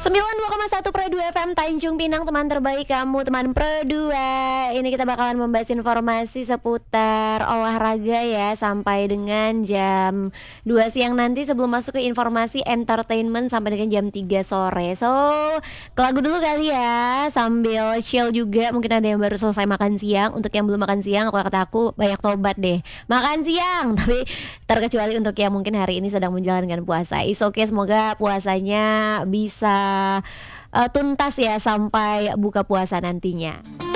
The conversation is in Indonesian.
92,1 Pro 2 FM Tanjung Pinang, teman terbaik kamu, teman Pro 2. Ini kita bakalan membahas informasi seputar olahraga ya, sampai dengan jam 2 siang nanti sebelum masuk ke informasi entertainment sampai dengan jam 3 sore. So, ke lagu dulu kali ya, sambil chill juga. Mungkin ada yang baru selesai makan siang. Untuk yang belum makan siang, kalau kata aku banyak tobat deh makan siang. Tapi terkecuali untuk yang mungkin hari ini sedang menjalankan puasa. Is okay, semoga puasanya bisa tuntas ya sampai buka puasa nantinya.